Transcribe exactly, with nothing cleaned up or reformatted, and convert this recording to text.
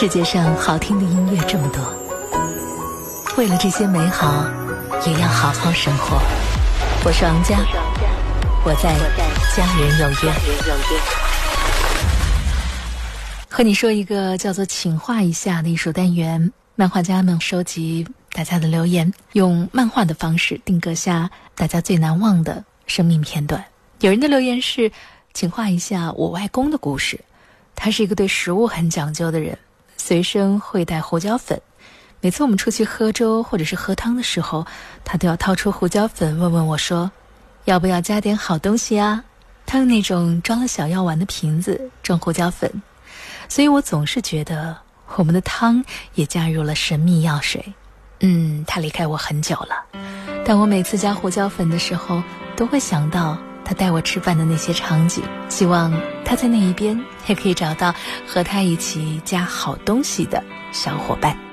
世界上好听的音乐这么多，为了这些美好，也要好好生活。我是王佳，我在家人有约。和你说一个叫做请画一下的艺术单元，漫画家们收集大家的留言，用漫画的方式定格下大家最难忘的生命片段。有人的留言是，请画一下我外公的故事。他是一个对食物很讲究的人，随身会带胡椒粉，每次我们出去喝粥或者是喝汤的时候，他都要掏出胡椒粉问问我说，要不要加点好东西啊？他用那种装了小药丸的瓶子装胡椒粉，所以我总是觉得我们的汤也加入了神秘药水。嗯，他离开我很久了，但我每次加胡椒粉的时候，都会想到他带我吃饭的那些场景，希望他在那一边也可以找到和他一起加好东西的小伙伴。